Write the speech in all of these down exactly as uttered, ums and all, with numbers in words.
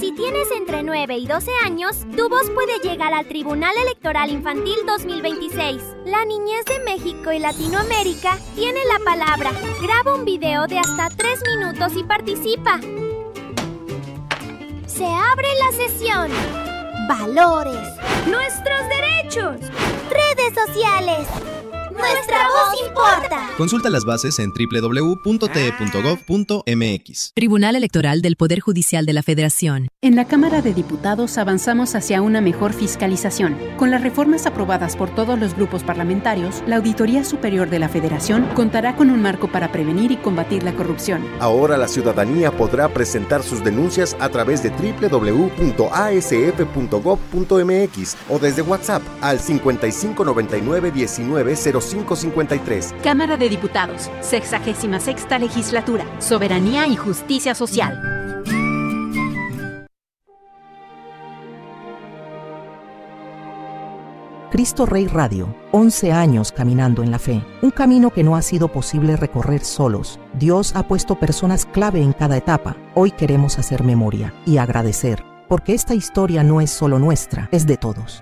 Si tienes entre nueve y doce años, tu voz puede llegar al Tribunal Electoral Infantil dos mil veintiséis. La niñez de México y Latinoamérica tiene la palabra. Graba un video de hasta tres minutos y participa. Se abre la sesión. Valores. Nuestros derechos. Redes sociales. ¡Nuestra voz importa! Consulta las bases en doble u doble u doble u punto t e punto gov punto m x. Tribunal Electoral del Poder Judicial de la Federación. En la Cámara de Diputados avanzamos hacia una mejor fiscalización. Con las reformas aprobadas por todos los grupos parlamentarios, la Auditoría Superior de la Federación contará con un marco para prevenir y combatir la corrupción. Ahora la ciudadanía podrá presentar sus denuncias a través de doble u doble u doble u punto a s f punto gov punto m x o desde WhatsApp al cincuenta y cinco noventa y nueve diecinueve cero cinco cincuenta y tres. Cámara de Diputados, sexagésima sexta Legislatura, Soberanía y Justicia Social. Cristo Rey Radio, once años caminando en la fe, un camino que no ha sido posible recorrer solos. Dios ha puesto personas clave en cada etapa. Hoy queremos hacer memoria y agradecer, porque esta historia no es solo nuestra, es de todos.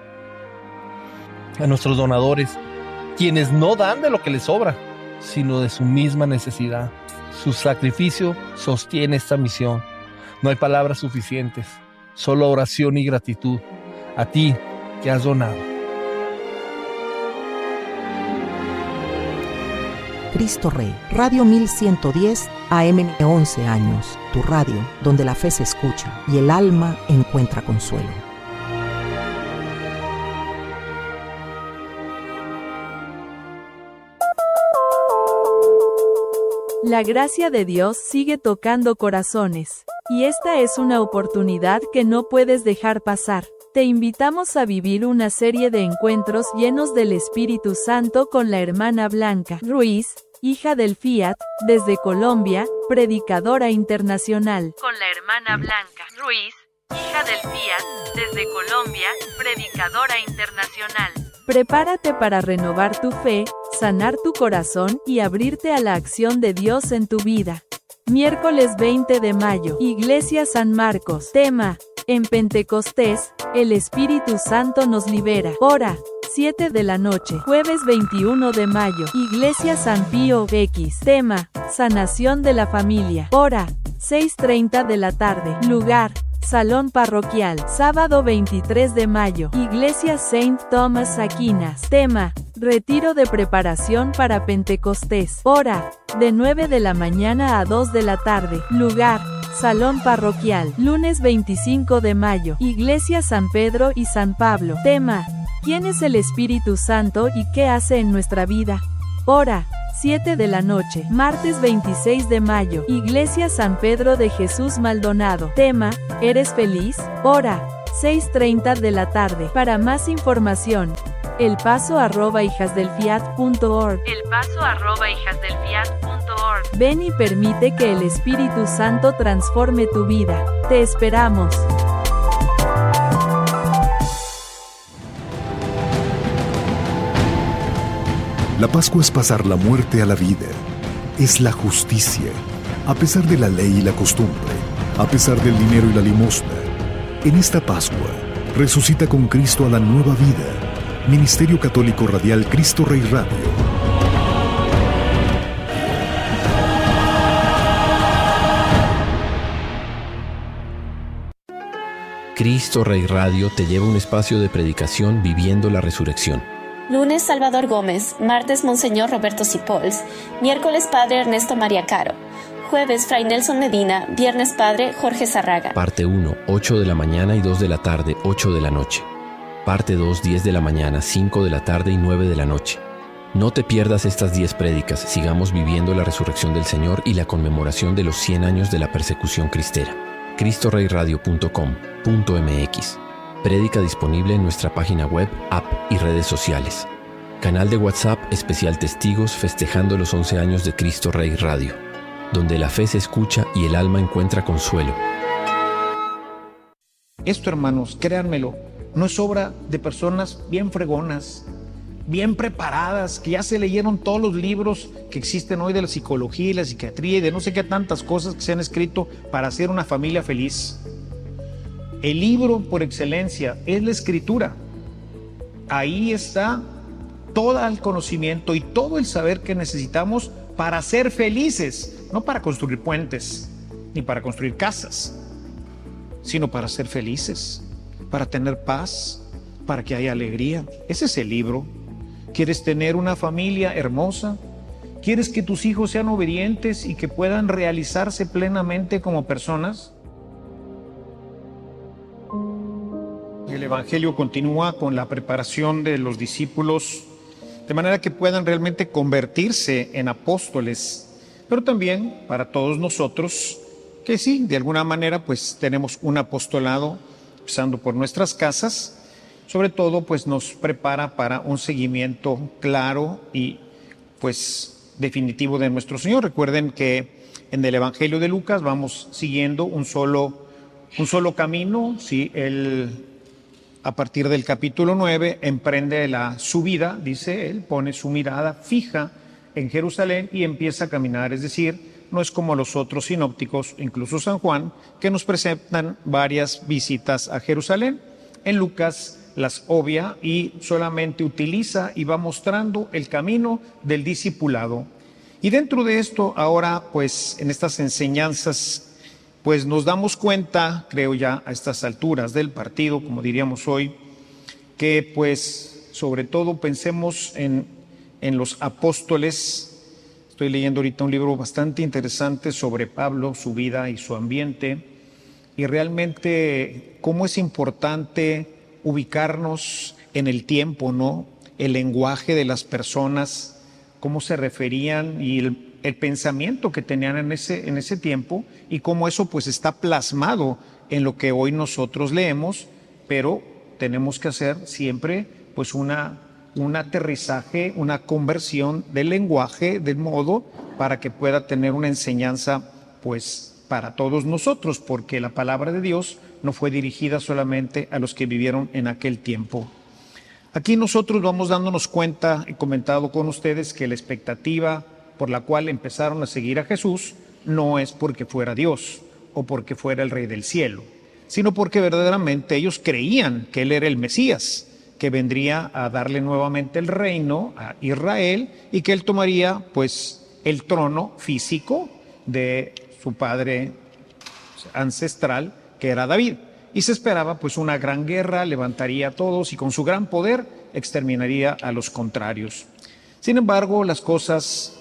A nuestros donadores, quienes no dan de lo que les sobra, sino de su misma necesidad. Su sacrificio sostiene esta misión. No hay palabras suficientes, solo oración y gratitud. A ti que has donado. Cristo Rey, Radio mil ciento diez, A M once años, tu radio donde la fe se escucha y el alma encuentra consuelo. La gracia de Dios sigue tocando corazones, y esta es una oportunidad que no puedes dejar pasar. Te invitamos a vivir una serie de encuentros llenos del Espíritu Santo con la hermana Blanca Ruiz, hija del Fiat, desde Colombia, predicadora internacional. Con la hermana Blanca Ruiz, hija del Fiat, desde Colombia, predicadora internacional. Prepárate para renovar tu fe, sanar tu corazón y abrirte a la acción de Dios en tu vida. Miércoles veinte de mayo, Iglesia San Marcos. Tema: en Pentecostés, el Espíritu Santo nos libera. Hora: siete de la noche. Jueves veintiuno de mayo, Iglesia San Pío X. Tema: sanación de la familia. Hora: seis treinta de la tarde. Lugar: Salón Parroquial. Sábado veintitrés de mayo, Iglesia Saint Thomas Aquinas. Tema: retiro de preparación para Pentecostés. Hora: de nueve de la mañana a dos de la tarde. Lugar: Salón Parroquial. Lunes veinticinco de mayo, Iglesia San Pedro y San Pablo. Tema: ¿quién es el Espíritu Santo y qué hace en nuestra vida? Hora: siete de la noche. Martes veintiséis de mayo, Iglesia San Pedro de Jesús Maldonado. Tema: ¿eres feliz? Hora: seis treinta de la tarde. Para más información, elpaso arroba hijasdelfiat punto org. elpaso arroba hijasdelfiat punto org. Ven y permite que el Espíritu Santo transforme tu vida. Te esperamos. La Pascua es pasar la muerte a la vida. Es la justicia, a pesar de la ley y la costumbre, a pesar del dinero y la limosna. En esta Pascua, resucita con Cristo a la nueva vida. Ministerio Católico Radial Cristo Rey Radio. Cristo Rey Radio te lleva a un espacio de predicación viviendo la resurrección. Lunes, Salvador Gómez. Martes, Monseñor Roberto Cipols. Miércoles, Padre Ernesto María Caro. Jueves, Fray Nelson Medina. Viernes, Padre Jorge Zarraga. Parte uno, ocho de la mañana y dos de la tarde, ocho de la noche. Parte dos, diez de la mañana, cinco de la tarde y nueve de la noche. No te pierdas estas diez prédicas. Sigamos viviendo la resurrección del Señor y la conmemoración de los cien años de la persecución cristera. cristo rey radio punto com punto m x. Prédica disponible en nuestra página web, app y redes sociales. Canal de WhatsApp especial Testigos festejando los once años de Cristo Rey Radio, donde la fe se escucha y el alma encuentra consuelo. Esto, hermanos, créanmelo, no es obra de personas bien fregonas, bien preparadas, que ya se leyeron todos los libros que existen hoy de la psicología y la psiquiatría y de no sé qué tantas cosas que se han escrito para hacer una familia feliz. El libro por excelencia es la Escritura. Ahí está todo el conocimiento y todo el saber que necesitamos para ser felices, no para construir puentes ni para construir casas, sino para ser felices, para tener paz, para que haya alegría. Ese es el libro. ¿Quieres tener una familia hermosa? ¿Quieres que tus hijos sean obedientes y que puedan realizarse plenamente como personas? El Evangelio continúa con la preparación de los discípulos de manera que puedan realmente convertirse en apóstoles, pero también para todos nosotros que sí, de alguna manera pues tenemos un apostolado, empezando por nuestras casas, sobre todo pues nos prepara para un seguimiento claro y pues definitivo de nuestro Señor. Recuerden que en el Evangelio de Lucas vamos siguiendo un solo, un solo camino, ¿sí? Él, a partir del capítulo nueve, emprende la subida, dice él, pone su mirada fija en Jerusalén y empieza a caminar, es decir, no es como los otros sinópticos, incluso San Juan, que nos presentan varias visitas a Jerusalén. En Lucas las obvia y solamente utiliza y va mostrando el camino del discipulado. Y dentro de esto, ahora, pues, en estas enseñanzas, pues nos damos cuenta, creo ya a estas alturas del partido, como diríamos hoy, que pues, sobre todo pensemos en, en los apóstoles. Estoy leyendo ahorita un libro bastante interesante sobre Pablo, su vida y su ambiente, y realmente cómo es importante ubicarnos en el tiempo, ¿no? El lenguaje de las personas, cómo se referían y el, el pensamiento que tenían en ese, en ese tiempo, y cómo eso pues está plasmado en lo que hoy nosotros leemos, pero tenemos que hacer siempre pues una... un aterrizaje, una conversión del lenguaje, del modo, para que pueda tener una enseñanza, pues, para todos nosotros, porque la palabra de Dios no fue dirigida solamente a los que vivieron en aquel tiempo. Aquí nosotros vamos dándonos cuenta, he comentado con ustedes, que la expectativa por la cual empezaron a seguir a Jesús no es porque fuera Dios o porque fuera el Rey del Cielo, sino porque verdaderamente ellos creían que Él era el Mesías, que vendría a darle nuevamente el reino a Israel y que él tomaría pues el trono físico de su padre ancestral, que era David. Y se esperaba pues una gran guerra, levantaría a todos y con su gran poder exterminaría a los contrarios. Sin embargo, las cosas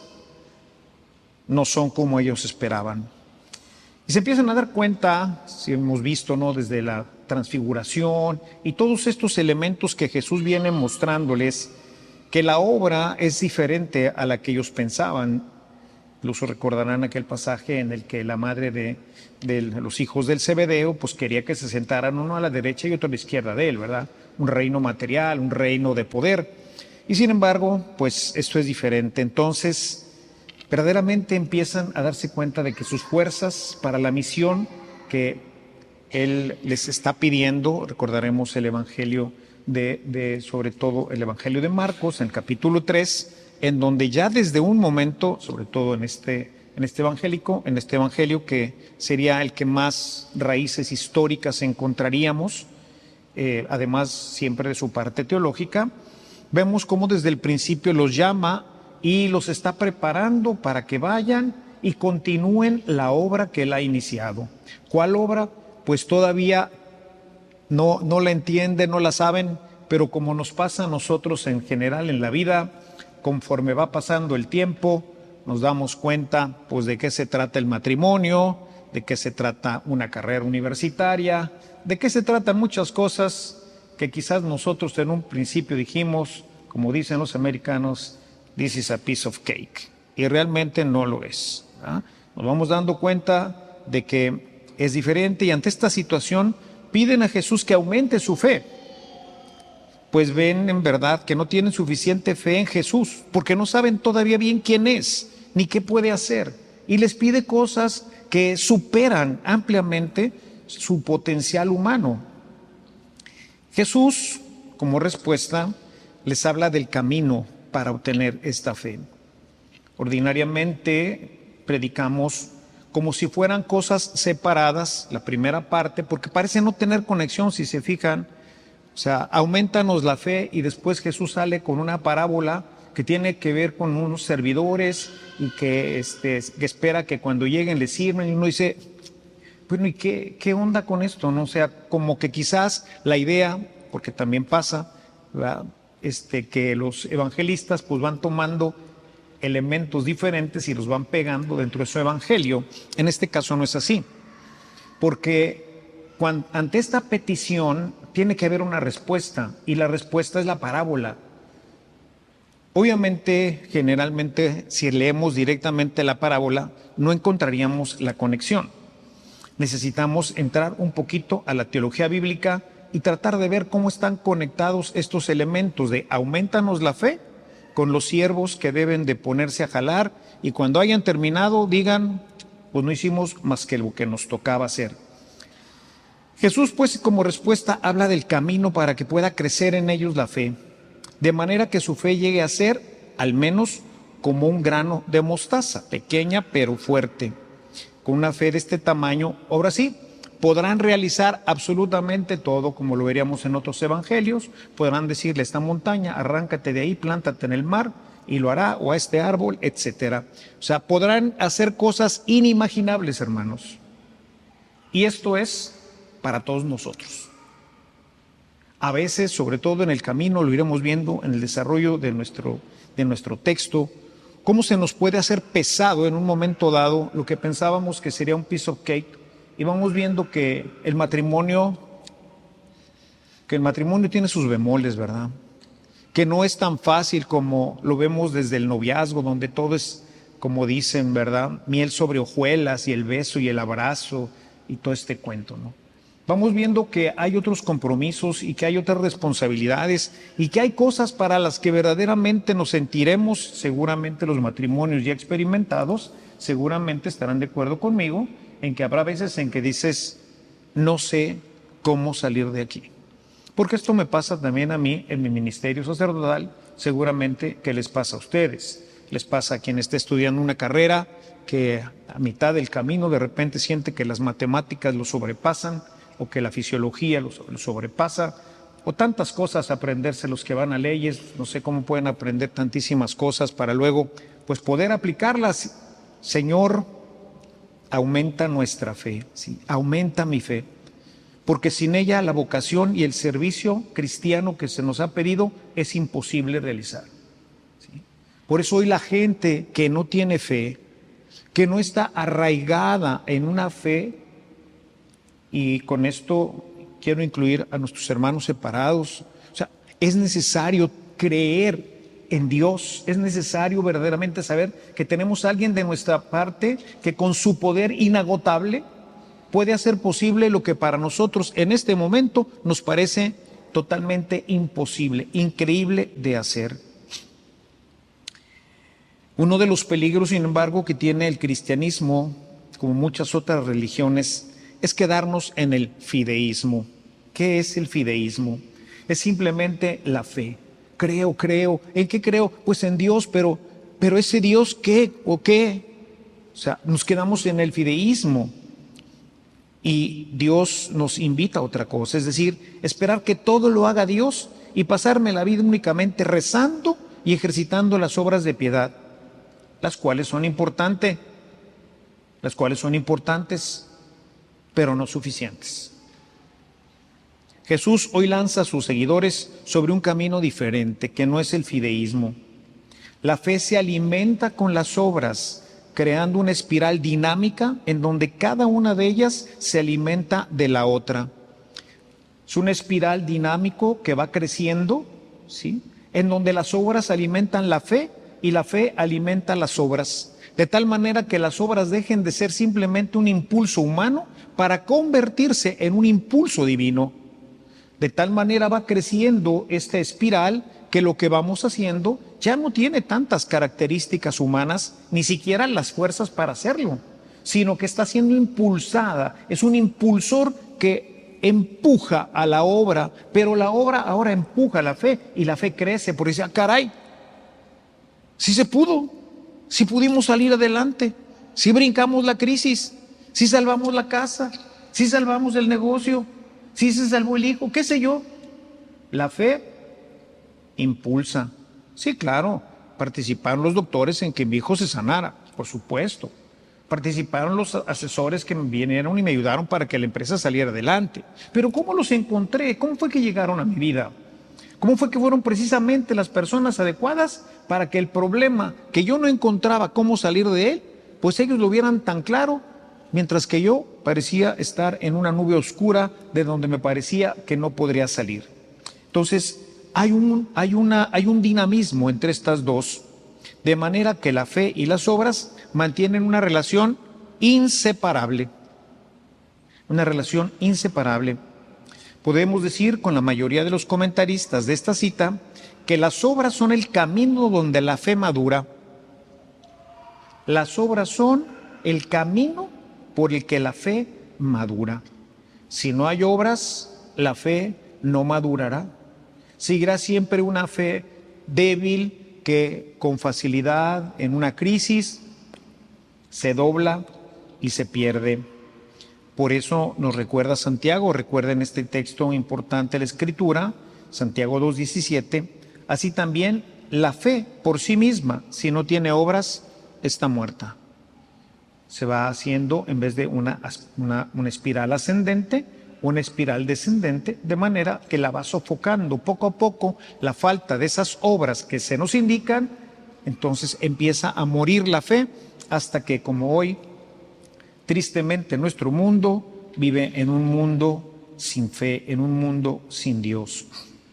no son como ellos esperaban. Y se empiezan a dar cuenta, si hemos visto, ¿no?, desde la transfiguración y todos estos elementos que Jesús viene mostrándoles, que la obra es diferente a la que ellos pensaban. Incluso recordarán aquel pasaje en el que la madre de, de los hijos del Zebedeo pues quería que se sentaran uno a la derecha y otro a la izquierda de él, ¿verdad? Un reino material, un reino de poder. Y sin embargo, pues esto es diferente. Entonces, verdaderamente empiezan a darse cuenta de que sus fuerzas para la misión que Él les está pidiendo, recordaremos el Evangelio de, de, sobre todo el Evangelio de Marcos, en el capítulo tres, en donde ya desde un momento, sobre todo en este, en este evangélico, en este evangelio que sería el que más raíces históricas encontraríamos, eh, además siempre de su parte teológica, vemos cómo desde el principio los llama y los está preparando para que vayan y continúen la obra que Él ha iniciado. ¿Cuál obra? Pues todavía no, no la entienden, no la saben, pero como nos pasa a nosotros en general en la vida, conforme va pasando el tiempo, nos damos cuenta pues de qué se trata el matrimonio, de qué se trata una carrera universitaria, de qué se tratan muchas cosas que quizás nosotros en un principio dijimos, como dicen los americanos, this is a piece of cake, y realmente no lo es, ¿verdad? Nos vamos dando cuenta de que es diferente y ante esta situación piden a Jesús que aumente su fe, pues ven en verdad que no tienen suficiente fe en Jesús, porque no saben todavía bien quién es, ni qué puede hacer, y les pide cosas que superan ampliamente su potencial humano. Jesús, como respuesta, les habla del camino para obtener esta fe. Ordinariamente predicamos como si fueran cosas separadas, la primera parte, porque parece no tener conexión si se fijan. O sea, aumentanos la fe, y después Jesús sale con una parábola que tiene que ver con unos servidores y que, este, que espera que cuando lleguen les sirven, y uno dice, bueno, ¿y qué, qué onda con esto? ¿No? O sea, como que quizás la idea, porque también pasa, ¿verdad? Este, que los evangelistas pues van tomando elementos diferentes y los van pegando dentro de su evangelio. En este caso no es así, porque cuando, ante esta petición tiene que haber una respuesta, y la respuesta es la parábola. Obviamente, generalmente, si leemos directamente la parábola, no encontraríamos la conexión. Necesitamos entrar un poquito a la teología bíblica y tratar de ver cómo están conectados estos elementos de aumentanos la fe con los siervos que deben de ponerse a jalar, y cuando hayan terminado digan, pues no hicimos más que lo que nos tocaba hacer. Jesús, pues, como respuesta habla del camino para que pueda crecer en ellos la fe, de manera que su fe llegue a ser al menos como un grano de mostaza, pequeña pero fuerte. Con una fe de este tamaño, ahora sí, podrán realizar absolutamente todo, como lo veríamos en otros evangelios. Podrán decirle a esta montaña, arráncate de ahí, plántate en el mar, y lo hará, o a este árbol, etcétera. O sea, podrán hacer cosas inimaginables, hermanos. Y esto es para todos nosotros. A veces, sobre todo en el camino, lo iremos viendo en el desarrollo de nuestro, de nuestro texto, cómo se nos puede hacer pesado en un momento dado lo que pensábamos que sería un piece of cake, y vamos viendo que el matrimonio, que el matrimonio tiene sus bemoles, ¿verdad? Que no es tan fácil como lo vemos desde el noviazgo, donde todo es, como dicen, ¿verdad? Miel sobre hojuelas, y el beso y el abrazo y todo este cuento, ¿no? Vamos viendo que hay otros compromisos y que hay otras responsabilidades y que hay cosas para las que verdaderamente nos sentiremos, seguramente los matrimonios ya experimentados, seguramente estarán de acuerdo conmigo, en que habrá veces en que dices, no sé cómo salir de aquí. Porque esto me pasa también a mí en mi ministerio sacerdotal, seguramente que les pasa a ustedes. Les pasa a quien esté estudiando una carrera que a mitad del camino de repente siente que las matemáticas lo sobrepasan, o que la fisiología lo sobrepasa, o tantas cosas, aprenderse los que van a leyes, no sé cómo pueden aprender tantísimas cosas para luego pues poder aplicarlas. Señor, aumenta nuestra fe, ¿sí? Aumenta mi fe, porque sin ella la vocación y el servicio cristiano que se nos ha pedido es imposible realizar, ¿sí? Por eso hoy la gente que no tiene fe, que no está arraigada en una fe, y con esto quiero incluir a nuestros hermanos separados, o sea, es necesario creer en Dios, es necesario verdaderamente saber que tenemos a alguien de nuestra parte que con su poder inagotable puede hacer posible lo que para nosotros en este momento nos parece totalmente imposible, increíble de hacer. Uno de los peligros, sin embargo, que tiene el cristianismo, como muchas otras religiones, es quedarnos en el fideísmo. ¿Qué es el fideísmo? Es simplemente la fe. Creo, creo. ¿En qué creo? Pues en Dios, pero, pero ese Dios, ¿qué o qué? O sea, nos quedamos en el fideísmo. Y Dios nos invita a otra cosa, es decir, esperar que todo lo haga Dios y pasarme la vida únicamente rezando y ejercitando las obras de piedad, las cuales son importantes, las cuales son importantes, pero no suficientes. Jesús hoy lanza a sus seguidores sobre un camino diferente, que no es el fideísmo. La fe se alimenta con las obras, creando una espiral dinámica en donde cada una de ellas se alimenta de la otra. Es una espiral dinámico que va creciendo, ¿sí? En donde las obras alimentan la fe y la fe alimenta las obras, de tal manera que las obras dejen de ser simplemente un impulso humano para convertirse en un impulso divino. De tal manera va creciendo esta espiral que lo que vamos haciendo ya no tiene tantas características humanas, ni siquiera las fuerzas para hacerlo, sino que está siendo impulsada, es un impulsor que empuja a la obra, pero la obra ahora empuja a la fe y la fe crece, porque dice, ah, caray, sí se pudo, sí pudimos salir adelante, sí brincamos la crisis, sí salvamos la casa, sí salvamos el negocio, sí se salvó el hijo, qué sé yo. La fe impulsa. Sí, claro, participaron los doctores en que mi hijo se sanara, por supuesto. Participaron los asesores que me vinieron y me ayudaron para que la empresa saliera adelante. Pero ¿cómo los encontré? ¿Cómo fue que llegaron a mi vida? ¿Cómo fue que fueron precisamente las personas adecuadas para que el problema que yo no encontraba cómo salir de él, pues ellos lo vieran tan claro, mientras que yo parecía estar en una nube oscura de donde me parecía que no podría salir? Entonces, hay un, hay una, hay un dinamismo entre estas dos, de manera que la fe y las obras mantienen una relación inseparable. Una relación inseparable. Podemos decir con la mayoría de los comentaristas de esta cita que las obras son el camino donde la fe madura. Las obras son el camino por el que la fe madura. Si no hay obras, la fe no madurará. Seguirá siempre una fe débil que con facilidad en una crisis se dobla y se pierde. Por eso nos recuerda Santiago, recuerden este texto importante de la Escritura, Santiago dos diecisiete, así también la fe por sí misma, si no tiene obras, está muerta. Se va haciendo, en vez de una, una, una espiral ascendente, una espiral descendente, de manera que la va sofocando poco a poco la falta de esas obras que se nos indican. Entonces empieza a morir la fe hasta que, como hoy, tristemente nuestro mundo vive en un mundo sin fe, en un mundo sin Dios.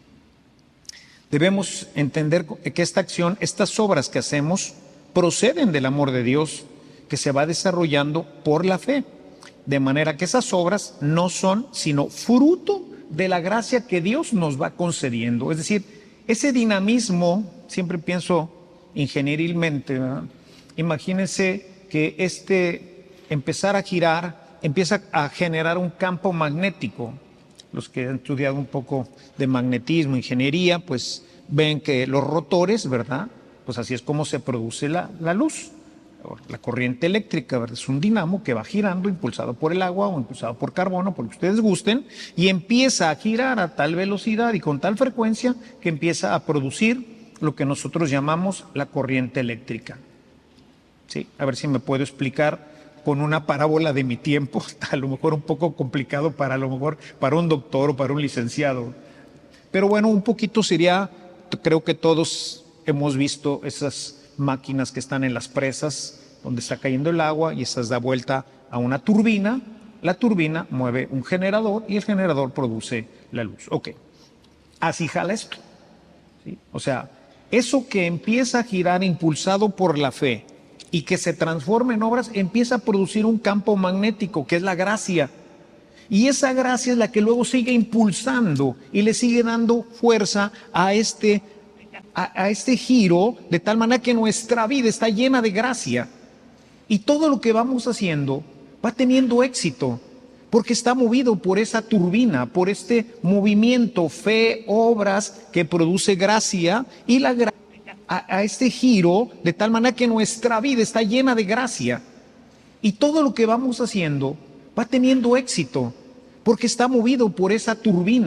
Debemos entender que esta acción, estas obras que hacemos, proceden del amor de Dios que se va desarrollando por la fe, de manera que esas obras no son sino fruto de la gracia que Dios nos va concediendo. Es decir, ese dinamismo, siempre pienso ingenierilmente, ¿verdad? Imagínense que este empezar a girar empieza a generar un campo magnético. Los que han estudiado un poco de magnetismo, ingeniería, pues ven que los rotores, ¿verdad? Pues así es como se produce la, la luz. La corriente eléctrica, ¿verdad? Es un dinamo que va girando, impulsado por el agua o impulsado por carbono, por lo que ustedes gusten, y empieza a girar a tal velocidad y con tal frecuencia que empieza a producir lo que nosotros llamamos la corriente eléctrica. Sí, a ver si me puedo explicar con una parábola de mi tiempo, a lo mejor un poco complicado para a lo mejor para un doctor o para un licenciado. Pero bueno, un poquito sería, creo que todos hemos visto esas máquinas que están en las presas donde está cayendo el agua y esas da vuelta a una turbina. La turbina mueve un generador y el generador produce la luz. Ok, así jala esto, ¿sí? O sea, eso que empieza a girar impulsado por la fe y que se transforma en obras, empieza a producir un campo magnético que es la gracia. Y esa gracia es la que luego sigue impulsando y le sigue dando fuerza a este A, a este giro, de tal manera que nuestra vida está llena de gracia y todo lo que vamos haciendo va teniendo éxito porque está movido por esa turbina, por este movimiento, fe, obras que produce gracia y la gra a, a este giro, de tal manera que nuestra vida está llena de gracia y todo lo que vamos haciendo va teniendo éxito porque está movido por esa turbina.